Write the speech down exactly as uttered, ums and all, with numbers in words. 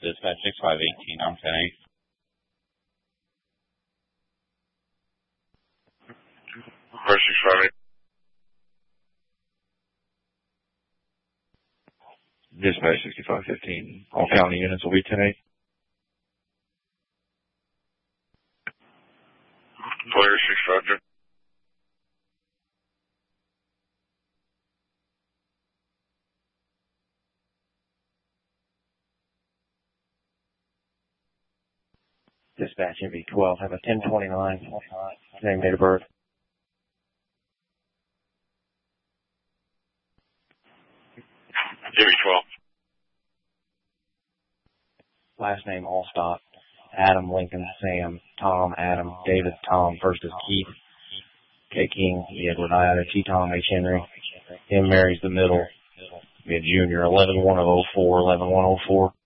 Dispatch six five one eight, I'm ten eight. First six five eight. Dispatch sixty-five fifteen. All county units will be ten eight. Player six five two. Dispatch M V twelve, have a ten twenty-nine, name, date of birth. M V twelve. Last name Allstott, Adam, Lincoln, Sam, Tom, Adam, David, Tom, first is Keith, K. King, E. Edward, Ida, T. Tom, H. Henry, M. Mary's the middle, be a junior, eleven one of oh four, eleven one oh four.